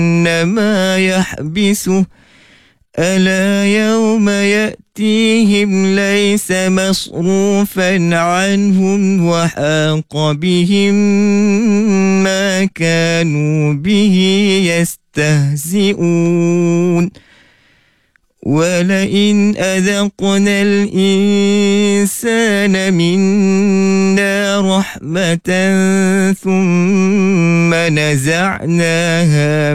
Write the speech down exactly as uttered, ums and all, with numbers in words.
ما يحبسه ألا يوم يأتيهم ليس مصروفا عنهم وحاق بهم ما كانوا به يستهزئون ولئن أذقنا الإنسان منا رحمة ثم نزعناها